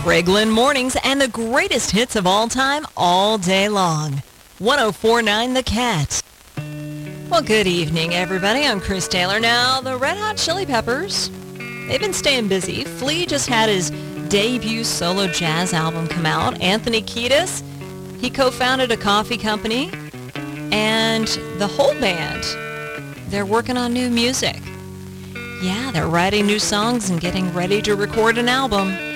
Greg Lynn Mornings and the greatest hits of all time, all day long. 104.9 The Cat. Well, good evening, everybody. I'm Chris Taylor. Now, the Red Hot Chili Peppers, they've been staying busy. Flea just had his debut solo jazz album come out. Anthony Kiedis, he co-founded a coffee company. And the whole band, they're working on new music. Yeah, they're writing new songs and getting ready to record an album.